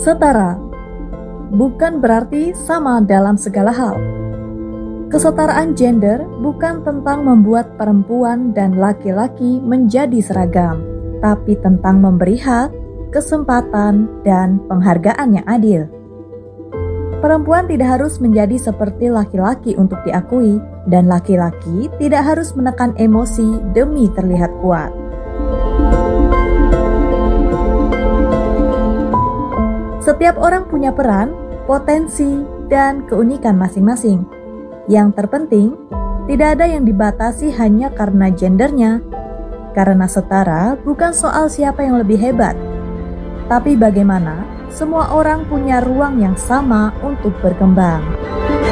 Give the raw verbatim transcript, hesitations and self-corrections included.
Setara bukan berarti sama dalam segala hal. Kesetaraan gender bukan tentang membuat perempuan dan laki-laki menjadi seragam, tapi tentang memberi hak, kesempatan, dan penghargaan yang adil. Perempuan tidak harus menjadi seperti laki-laki untuk diakui, dan laki-laki tidak harus menekan emosi demi terlihat kuat. Setiap orang punya peran, potensi, dan keunikan masing-masing. Yang terpenting, tidak ada yang dibatasi hanya karena gendernya. Karena setara bukan soal siapa yang lebih hebat, tapi bagaimana semua orang punya ruang yang sama untuk berkembang.